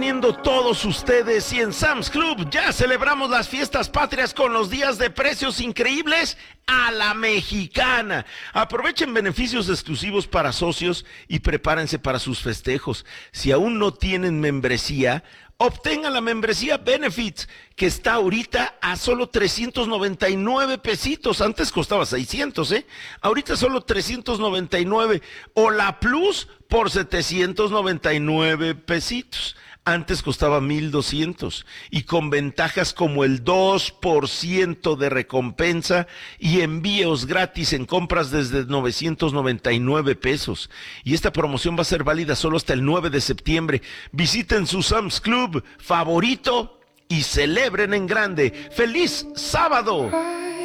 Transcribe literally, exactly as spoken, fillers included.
teniendo todos ustedes y en Sam's Club ya celebramos las fiestas patrias con los días de precios increíbles a la mexicana. Aprovechen beneficios exclusivos para socios y prepárense para sus festejos. Si aún no tienen membresía, obtengan la membresía Benefits, que está ahorita a solo trescientos noventa y nueve pesitos. Antes costaba seiscientos, ¿eh? Ahorita solo trescientos noventa y nueve. O la Plus por setecientos noventa y nueve pesitos. Antes costaba mil doscientos. Y con ventajas como el dos por ciento de recompensa y envíos gratis en compras desde novecientos noventa y nueve pesos. Y esta promoción va a ser válida solo hasta el nueve de septiembre. Visiten su Sam's Club favorito y celebren en grande. ¡Feliz sábado!